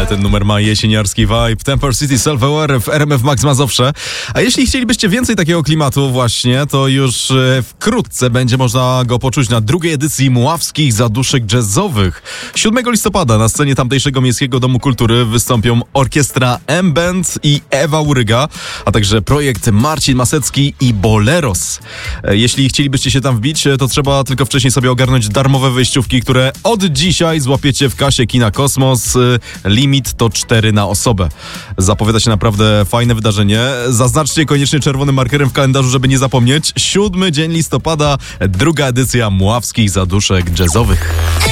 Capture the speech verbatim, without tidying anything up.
ten numer ma jesieniarski vibe. Temper City Self-Aware w R M F Max Mazowsze. A jeśli chcielibyście więcej takiego klimatu właśnie, to już e, wkrótce będzie można go poczuć na drugiej edycji Mławskich Zaduszek Jazzowych. siódmego listopada na scenie tamtejszego Miejskiego Domu Kultury wystąpią orkiestra M-Band i Ewa Uryga, a także projekt Marcin Masecki i Boleros. E, Jeśli chcielibyście się tam wbić, to trzeba tylko wcześniej sobie ogarnąć darmowe wejściówki, które od dzisiaj złapiecie w kasie Kina Kosmos. Limit to cztery na osobę. Zapowiada się naprawdę fajne wydarzenie. Zaznaczcie koniecznie czerwonym markerem w kalendarzu, żeby nie zapomnieć. Siódmy dzień listopada, druga edycja Mławskich Zaduszek Jazzowych.